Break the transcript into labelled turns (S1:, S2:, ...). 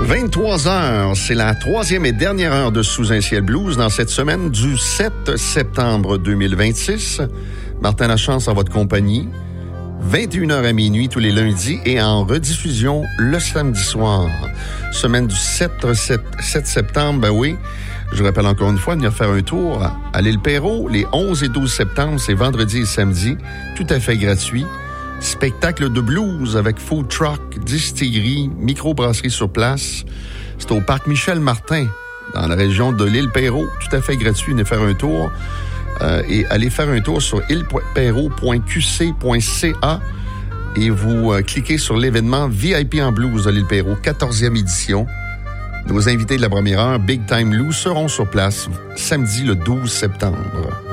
S1: 23 heures, c'est la troisième et dernière heure de Sous un ciel blues dans cette semaine du 7 septembre 2026. Martin Lachance en votre compagnie, 21h à minuit tous les lundis et en rediffusion le samedi soir. Semaine du 7 septembre, ben oui, je rappelle encore une fois, venir faire un tour à l'île Perrot les 11 et 12 septembre, c'est vendredi et samedi, tout à fait gratuit. Spectacle de blues avec food truck, distillerie, microbrasserie sur place. C'est au parc Michel-Martin, dans la région de l'île Perrot. Tout à fait gratuit, venez faire un tour. Et allez faire un tour sur îleperrot.qc.ca et vous cliquez sur l'événement VIP en blues de l'île Perrot, 14e édition. Nos invités de la première heure, Big Time Lou, seront sur place samedi le 12 septembre.